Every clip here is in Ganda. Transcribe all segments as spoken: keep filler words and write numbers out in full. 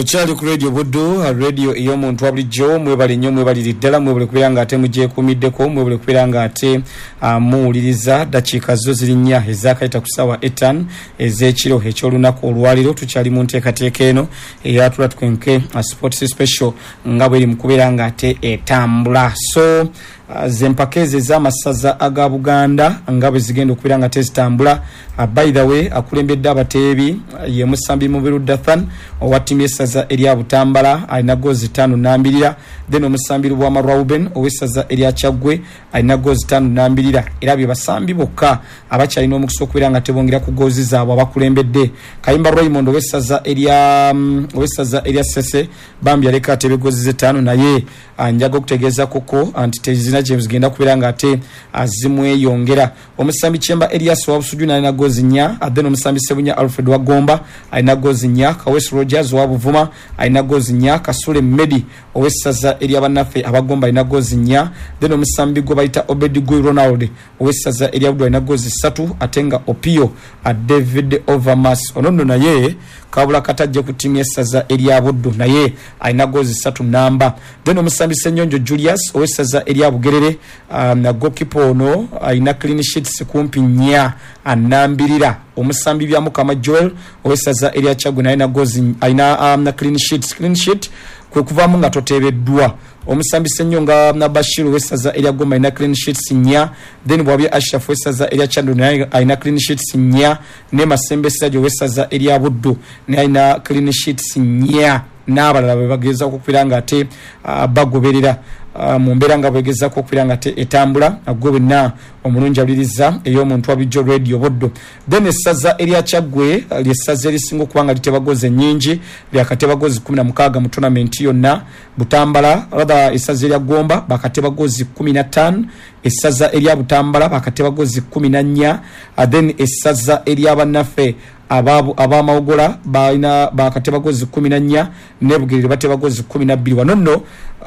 Ochali ku radio Buddu, radio iyo muntu wabulijjo mwebali nnyo mwebali ddala mwebale kubiranga ate mujje kumiddeko mwebale kubiranga ate muwuliriza dakiika zo ziri nnya ezakayita ku ssaawa etaano ez'ekiro eky'olunaku olwaliro tukyali mu nteekateeka eno eyatula tukwenke sports special nga bweri mu kubiranga ate etambula. So Uh, zempakeze z'amasaza aga Buganda nga bwe zigenda okubira nga tezitambula. Uh, by the way akulembedde abateebi uh, ye Musambi Mubiru Dathan owatimye essaza erya Butambala alina goozi ttaano n'ambirira. Then omusambi Lubwama Reuben ow'essaza erya Kyaggwe alina goozi ttaano n'ambirira. Era bye basambi bokka abakyalina omukisa okubira nga tebongera ku goozi zaabwe abakulembedde. Kayimba Raymond ow'essaza erya um, ow'essaza erya Ssese bambi aleka atebe goozi ze ttaano naye uh, njaga okutegeeza koko anti tezina James genda kubiranga ate azimwe yongera. Omusambi Chemba Elias wa Busuju alina goozi nnya. Then omusambi Sebunya Alfred wa Gomba alina goozi nnya. Kawes Rogers wa Buvuma alina goozi nnya. Kasule Medi owessaza erya bannaffe abagomba alina goozi nnya. Then omusambi gwe bayita Obedi Gui Ronald owessaza erya Buddu alina goozi ssatu atenga Opio a David Overmas onono naye kabula katajja ku timu essaza erya Buddu naye alina goozi ssatu namba. Then omusambi Senyonjo Julius owessaza erya Bugerere um, na goalkeeper ono alina clean sheets kumpi nnya anambirira. Omusambi bya Mukama Joel owessaza erya Kyaggwe naye na goozi alina um, na clean sheets clean sheet kwe kuvaamu nga totebeddwa. Omusambi Senyonga na Bashir owessaza erya Gomba alina clean sheets nnya. Then bwabye Ashraf owessaza erya Kyando naye alina clean sheets nnya. Ne Masembe Sadio owessaza erya Buddu naye alina clean sheets nnya. N'abalala bwe bageza okupiranga ate uh, bagoberera uh, mu mbeera nga bwegeza okupiranga ate etambula agwe bonna omulungi abuliriza ey'omuntu wabijjo radio Buddu. Then essaza erya Kyaggwe lyessaza erisinga okubanga litebagozi ennyingi lyakatebagozi kumi na mukaaga mu tournament yonna. Butambala rather essaza erya Gomba bakatebagozi kumi na ttaano. Essaza erya Butambala bakatebagozi kumi na nnya. Uh, then essaza erya bannaffe ababu abamawogola baina bakatebagozi kumi na nnya ne Bugirire batebagozi kumi na bbiri. Wanono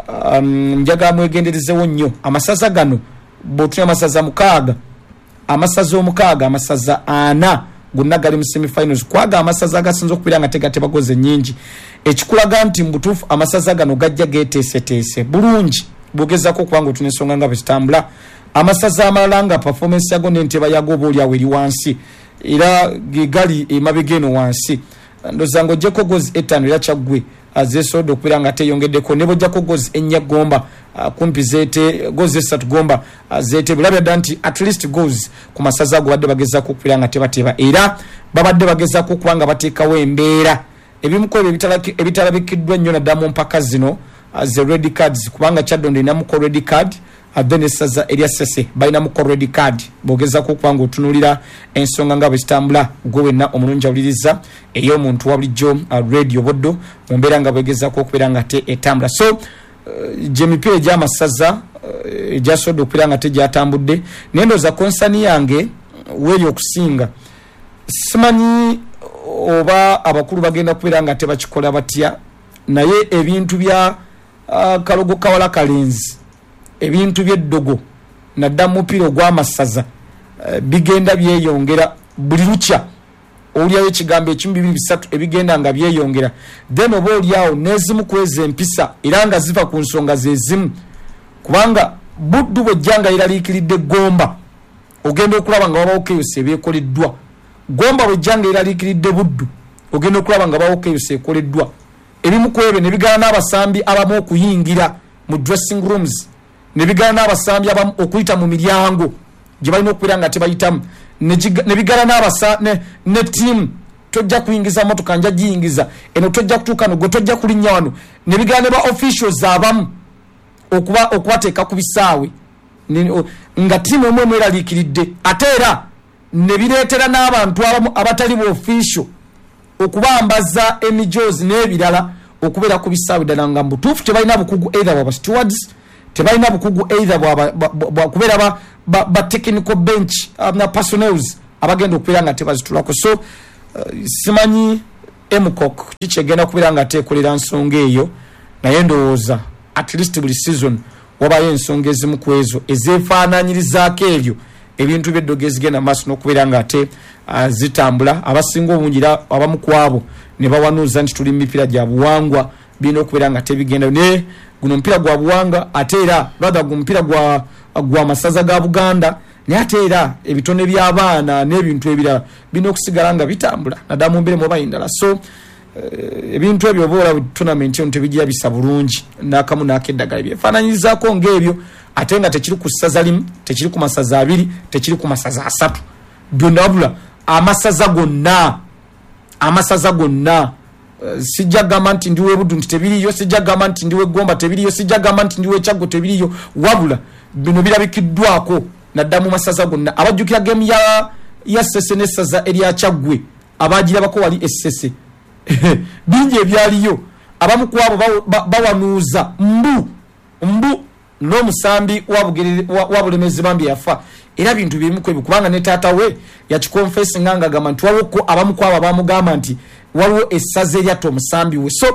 um, njaga mwegenderezewo nnyo amasaza gano botuna amasaza mukaaga amasaza omukaaga amasaza ana gonna gali mu semi finals kwaga amasaza agasinza okubira nga tegatebagozi nyingi. Ekikulaga nti mbutufu amasaza gano gajja geteeseteese bulungi bogezako kubanga tunesonga nga betambula. Amasaza amalala nga performance yago n'enteba yago boli aweri wansi era gigali emabegeno wansi ndozango jeko gozi etaano ya Kyaggwe azesodo okubira nga teyongeddeko nebo jako gozi ennya Gomba kumpi zete gozi esatu Gomba zete bulabya danti at least gozi ku masaza ago badde bagezako okubira nga tebateba era babadde bagezako kubanga bateekawo embeera ebimuko ebitalabikiddwa nnyo naddamu mpaka zino ze red cards kubanga Kyadondo ina muko red card. Then essaza erya Ssese balina muko red card bogezako kubanga otunulira ensonga nga bwezitambula gwe wenna omulungi awuliriza ey'omuntu wabulijjo uh, radio Buddu mu mbeera nga bwegezako okubera nga te etambula. So uh, gyemipiira egy'amasaza uh, egyasobodde okubera nga tegyatambudde naye ndowooza konsani yange weeri okusinga simanyi oba abakulu bagenda kubeera nga tebakikola batya naye ebintu bya uh, kalogo kawala kalenzi ebintu by'eddogo nadda mupiira ogw'amasaza uh, bigenda byeyongera buli lukya olyawo ekigambo ekimu bibiri bisatu ebigenda nga byeyongera. Then oba olyawo n'ezimu kweza empisa era nga ziva ku nsonga zezimu kubanga Buddu bwejjanga eraliikiridde Gomba ogenda okulaba nga wabawo keyose ebeekoleddwa. Gomba bwejjanga eraliikiridde Buddu ogenda okulaba nga wabawo keyose ekoleddwa. Ebimu ku ebyo ne bigana n'abasambi abamu okuyingira mu dressing rooms ne bigana n'abasambi abamu okuyita mu miryango gye balina okubeera nga tebayitamu ne bigana n'abasa ne, ne team tojja kuyingiza motoka nja giyingiza eno tojja kutuuka no gwe tojja kulinnya wano ne bigana ne ba officials abamu okuba okubateeka ku bisaawe nga tiimu emu emu eraliikiridde ate era ne bireetera n'abantu abamu abatali bu official okubambaza emijozi n'ebirala okubeera ku bisaawe ddala nga mbutuufu tebalina bukugu either bwaba stewards tebalina bukugu either bwa kubeera ba, ba, ba technical bench um, na personnels abagenda okubeera nga tebazitulako. So uh, simanyi M C O C kikyegenda kubeera nga teekolera nsonga eyo naye ndowooza at least buli season wabayo ensonga ezimu ku ezo ezeefaananyirizaako ebyo ebintu by'eddogezi genda maaso n'okubeera nga ate uh, zitambula abasinga obungira abamu kwabo ne bawanuuza nti tuli mipiira gya buwangwa birina okubeera nga tebigenda ne guno mupiira gwa buwanga ate era rather gu mupiira gwa gwa masaza ga Buganda naye ate era ebitone by'abaana n'ebintu ebirala birina okusigala nga bitambula naddala mu mbeera mu bayindala so ebintu ebyo boola tournament eno tebijja bisa bulungi n'akamu n'akeddagala byefaananyizaako ng'ebyo ate nga tekiri ku ssaza limu tekiri ku masaza abiri tekiri ku masaza asatu byonna wabula amasaza gonna amasaza gonna uh, sijja gamba nti ndiwe Buddu nti tebiriyo sijja gamba nti ndiwe Gomba tebiriyo sijja gamba nti ndiwe Kyaggwe tebiriyo wabula bino birabikiddwako naddala mu masaza gonna abajjukira game ya ya Ssese n'essaza erya Kyaggwe abagirabako wali essese bingi ebyaliyo abamu kwabo bawanuuza mbu mbu n'omusambi wa Bulemezi Bambi yafa era bintu birimu kwe kubanga ne taata we yakikonfesi nganga gamba nti waliwo abamu kwabo bamugamba nti waliwo essaza eryata omusambi we so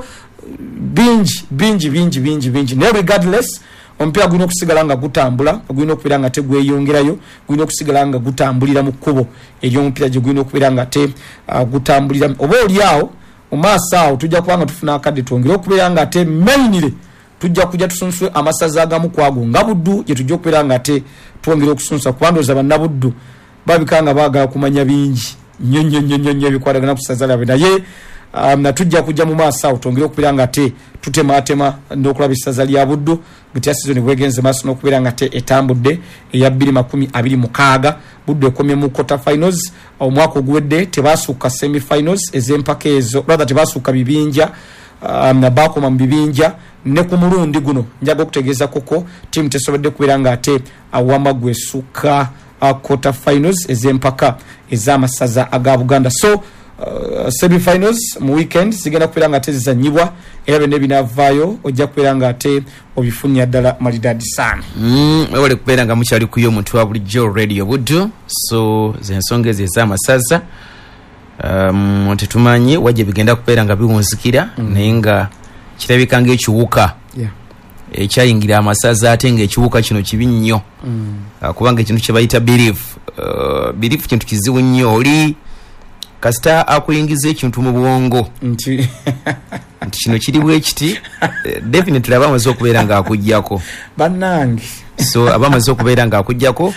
bingi bingi bingi bingi bingi naye regardless omupiira gulina okusigala nga gutambula gulina okubeera nga tegweyongerayo gulina okusigala nga gutambulira mu kkubo ery'omupiira gye gulina okubeera nga te uh, gutambulira oba oli awo mu maaso awo tujja kubanga tufuna akadde twongere okubeera nga ate mainire tujja kujja tusunsule amasaza agamu kwago nga Buddu gye tujja okubeera nga ate twongere okusunsa kubandooza bannabuddu babika nga baagala kumanya bingi nnyo nnyo nnyo nnyo nnyo ebikwatagana ku ssaza lyabwe naye um, natujja kujja mu maaso awo twongere okubeera nga ate tutematema n'okulaba essaza lya Buddu gutya sizoni bwegenze maaso n'okubeera nga ate etambudde eya bbiri makumi abiri mukaaga Buddu ekomye mu quarter finals omwaka oguwedde tebaasukka semi finals ez'empaka ezo rather tebaasukka bibinja um, na baakoma mu bibinja ne ku mulundi guno njaga okutegeeza koko tiimu tesobodde kubeera nga ate awama gwesukka uh, quarter finals ez'empaka ez'amasaza aga Buganda so uh, semi finals mu weekend zigenda kubeera nga ate zizannyibwa era byonna ebinaavaayo ojja kubeera nga ate obifunira ddala malidaadi saana mm, ewale kubeera nga mukyali kuyo omuntu wa bulijjo radio Buddu so zensonga ezo ez'amasaza um, tetumanyi wajja bigenda kubeera nga biwunzikira mm. naye nga kirabika ng'ekiwuka yeah. ekyayingira amasaza ate ng'ekiwuka kino kibi nnyo mm. uh, kubanga ekintu kye bayita belief uh, belief kintu kizibu nnyo oli kasita akuyingiza ekintu mu bwongo nti nti kino kiri bwe kiti definitely aba amaze okubeera ng'akuggyako bannange so aba amaze okubeera ng'akuggyako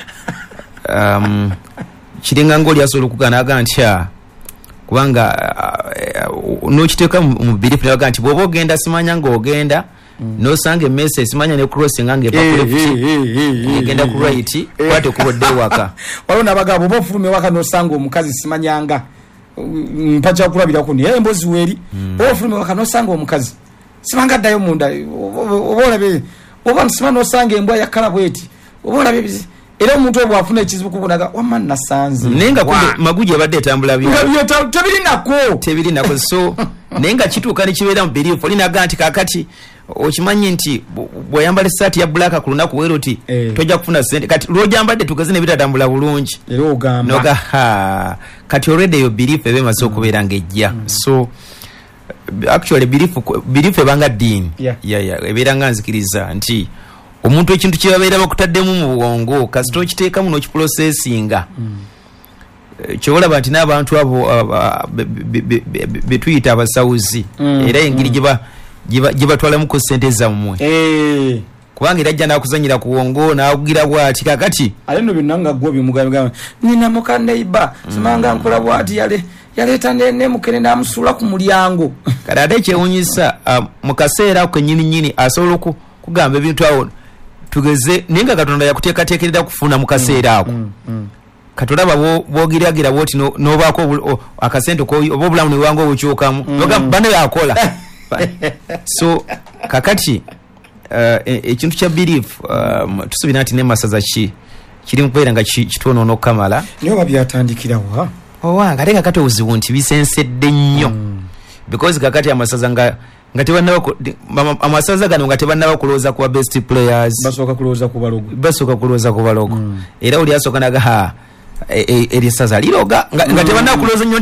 um, kiringa ng'oli asobola okugaana aga ntya kubanga uh, n'okiteeka mu belief naga nti bw'oba ogenda simanya ng'ogenda mm. n'osanga emmese simanya ne crossing nga epa ku left egenda ku right kwate kubodde waka waliwo n'abagabo oba ofuluma ewaka n'osanga omukazi simanyanga mpacha kulabirako naye embozi weeri oba ofuluma ewaka n'osanga omukazi simanga addayo munda oba olabe oba nsima n'osanga embwa yakkala bweti oba olabe era omuntu obwo afuna ekizibu kubunaga wamma nasanze naye nga kumbe maguji abadde etambula byo tebiri nako tebiri nako so naye nga kituuka ne kibeera mu belief olinaga nti kakati okimanyi nti bw'oyambala essaati ya bbulaaka ku lunaku weero ti eh. tojja kufuna sente kati lw'ogyambadde tugeze ne bitatambula bulungi era ogamba noga ha kati already eyo belief eba emaze okubeera ng'ejja mm. so actually belief belief ebanga ddiini yeah. yeah, yeah. ebeera nga nzikiriza nti omuntu ekintu kye babeera bakutaddemu mu bwongo kasita okiteekamu n'okiprocesinga mm. kyolaba nti n'abantu abo betuyita abasawuzi mm. era engeri gye gibatwalamuko ssente zammwe eh. kubanga era ajja n'akuzanyira ku wongo n'akugira bw'ati kakati ale no byonna nga gwo byomugamba nina mukandeiba simanga nkola bw'ati yale yaleeta ne mukene n'amusuula ku mulyango kati ate ekyewunyisa uh, mu kaseera ako kennyini nnyini asobola kugamba ebintu awo tugeze naye nga Katonda yakuteekateekerera kufuna mu kaseera ako mm, mm, mm. katolaba bwogiragira bwoti n'obaako akasente oba obulamu newange obukyukamu mm. bano yakola so kakati ekintu uh, kya belief um, tusubira nti nemasaza ki kiri mu kubeera nga kitwonoona okukamala naye oba byatandikirawa owange ate kakati obuzibu nti bisensedde nnyo mm. because kakati amasaza nga nga tebannaba amasaza gano nga tebannaba kulowooza kuba best players basooka kulowooza ku balogo basooka kulowooza ku balogo mm. era oli asooka naga ha erisaza liroga nga tebannaba kulowooza nnyo